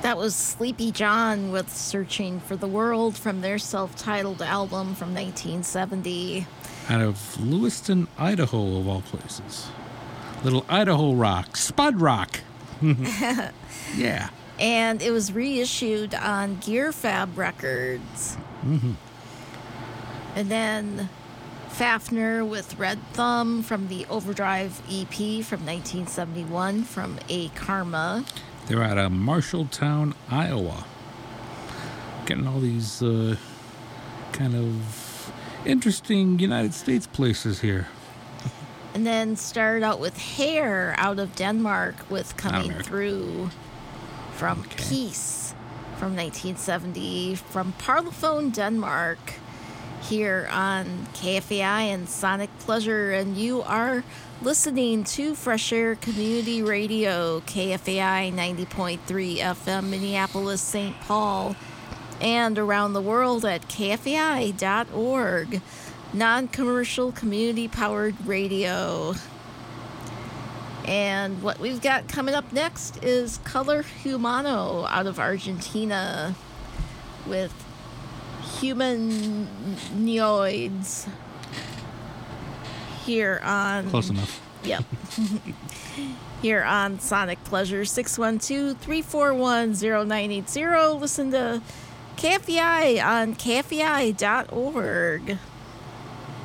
That was Sleepy John with Searching for the World from their self-titled album from 1970. Out of Lewiston, Idaho, of all places. Little Idaho rock. Spud rock. Yeah. And it was reissued on Gear Fab Records. Mm-hmm. And then Fafner with Red Thumb from the Overdrive EP from 1971 from A Karma. They're out of Marshalltown, Iowa. Getting all these kind of interesting United States places here. And then started out with Hair out of Denmark with Coming America. Through from Peace from 1970 from Parlophone, Denmark, here on KFAI and Sonic Pleasure. And you are listening to Fresh Air Community Radio, KFAI 90.3 FM, Minneapolis, St. Paul, and around the world at KFAI.org. Non-commercial, community-powered radio. And what we've got coming up next is Color Humano out of Argentina with Humanoids here on... Close enough. Yep. Here on Sonic Pleasure, 612-341-0980. Listen to KFEI on KFEI.org.